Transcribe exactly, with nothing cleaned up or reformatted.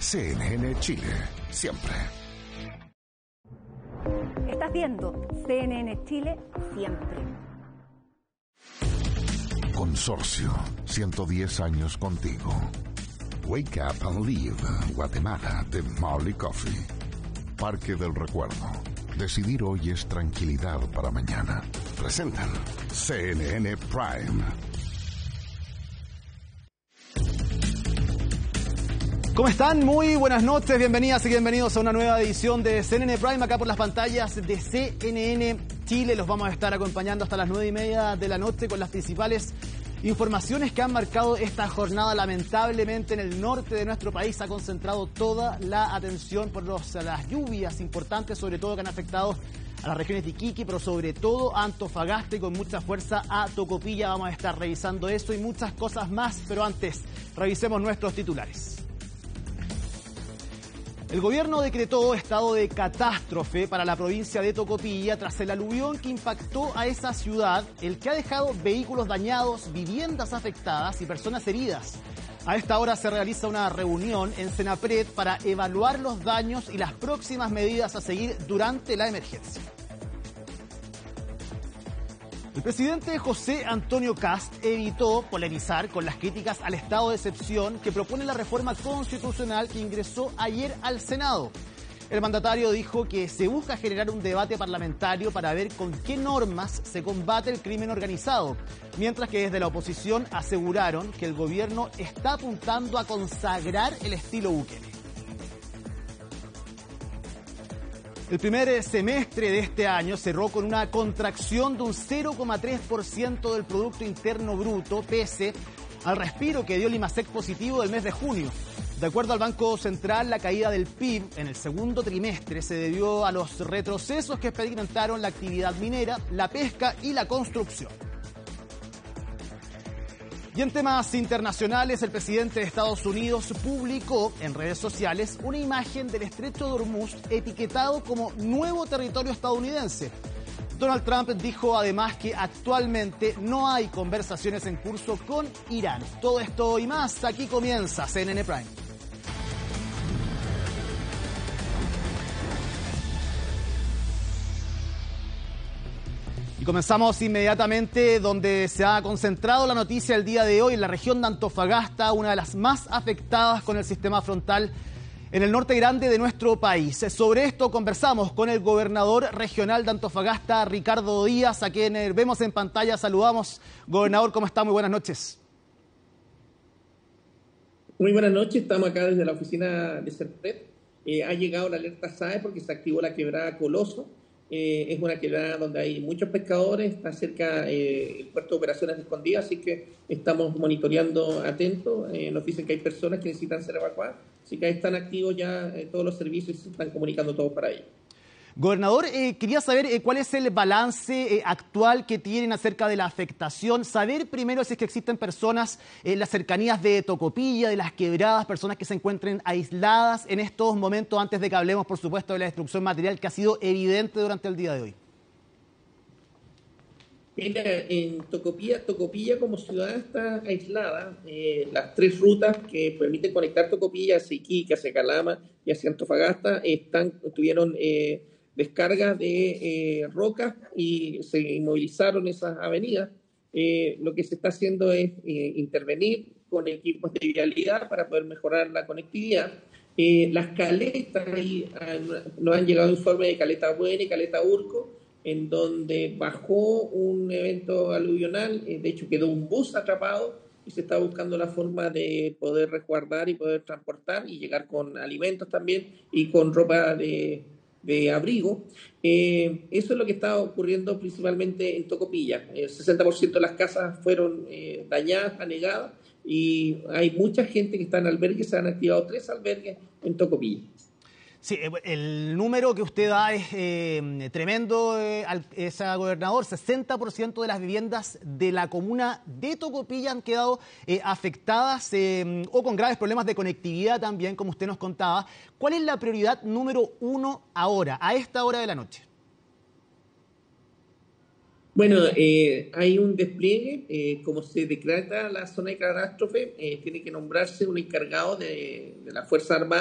C N N Chile, siempre. Estás viendo C N N Chile, siempre. Consorcio, ciento diez años contigo. Wake Up and Live, Guatemala, de Marley Coffee. Parque del Recuerdo. Decidir hoy es tranquilidad para mañana. Presentan C N N Prime. ¿Cómo están? Muy buenas noches, bienvenidas y bienvenidos a una nueva edición de C N N Prime, acá por las pantallas de C N N Chile. Los vamos a estar acompañando hasta las nueve y media de la noche con las principales informaciones que han marcado esta jornada. Lamentablemente en el norte de nuestro país ha concentrado toda la atención por los, las lluvias importantes, sobre todo que han afectado a las regiones de Iquique, pero sobre todo a Antofagasta y con mucha fuerza a Tocopilla. Vamos a estar revisando eso y muchas cosas más, pero antes revisemos nuestros titulares. El gobierno decretó estado de catástrofe para la provincia de Tocopilla tras el aluvión que impactó a esa ciudad, el que ha dejado vehículos dañados, viviendas afectadas y personas heridas. A esta hora se realiza una reunión en Senapred para evaluar los daños y las próximas medidas a seguir durante la emergencia. El presidente José Antonio Kast evitó polemizar con las críticas al estado de excepción que propone la reforma constitucional que ingresó ayer al Senado. El mandatario dijo que se busca generar un debate parlamentario para ver con qué normas se combate el crimen organizado, mientras que desde la oposición aseguraron que el gobierno está apuntando a consagrar el estilo Bukele. El primer semestre de este año cerró con una contracción de un cero coma tres por ciento del Producto Interno Bruto, pese al respiro que dio el IMASEC positivo del mes de junio. De acuerdo al Banco Central, la caída del P I B en el segundo trimestre se debió a los retrocesos que experimentaron la actividad minera, la pesca y la construcción. Y en temas internacionales, el presidente de Estados Unidos publicó en redes sociales una imagen del estrecho de Hormuz etiquetado como nuevo territorio estadounidense. Donald Trump dijo además que actualmente no hay conversaciones en curso con Irán. Todo esto y más, aquí comienza C N N Prime. Y comenzamos inmediatamente donde se ha concentrado la noticia el día de hoy, en la región de Antofagasta, una de las más afectadas con el sistema frontal en el norte grande de nuestro país. Sobre esto conversamos con el gobernador regional de Antofagasta, Ricardo Díaz, a quien vemos en pantalla. Saludamos. Gobernador, ¿cómo está? Muy buenas noches. Muy buenas noches, estamos acá desde la oficina de Senapred. Eh, ha llegado la alerta S A E porque se activó la quebrada Coloso. Eh, es una quebrada donde hay muchos pescadores, está cerca eh, el puerto de operaciones de Escondida, así que estamos monitoreando atentos. Eh, nos dicen que hay personas que necesitan ser evacuadas, así que ahí están activos ya eh, todos los servicios y se están comunicando todos para ello. Gobernador, eh, quería saber eh, cuál es el balance eh, actual que tienen acerca de la afectación. Saber primero si es que existen personas en las cercanías de Tocopilla, de las quebradas, personas que se encuentren aisladas en estos momentos, antes de que hablemos, por supuesto, de la destrucción material que ha sido evidente durante el día de hoy. Mira, en Tocopilla, Tocopilla como ciudad está aislada. Eh, las tres rutas que permiten conectar Tocopilla hacia Iquique, hacia Calama y hacia Antofagasta están, tuvieron eh, descargas de eh, rocas y se inmovilizaron esas avenidas. Eh, lo que se está haciendo es eh, intervenir con equipos de vialidad para poder mejorar la conectividad. Eh, las caletas, ahí han, nos han llegado informes de Caleta Buena y Caleta Urco, en donde bajó un evento aluvional, eh, de hecho quedó un bus atrapado y se está buscando la forma de poder resguardar y poder transportar y llegar con alimentos también y con ropa de, de abrigo. Eh, eso es lo que está ocurriendo principalmente en Tocopilla. El sesenta por ciento de las casas fueron eh, dañadas, anegadas, y hay mucha gente que está en albergues. Se han activado tres albergues en Tocopilla. Sí, el número que usted da es eh, tremendo, eh, ese gobernador. sesenta por ciento de las viviendas de la comuna de Tocopilla han quedado eh, afectadas eh, o con graves problemas de conectividad también, como usted nos contaba. ¿Cuál es la prioridad número uno ahora, a esta hora de la noche? Bueno, eh, hay un despliegue, eh, como se declara la zona de catástrofe, eh, tiene que nombrarse un encargado de, de la Fuerza Armada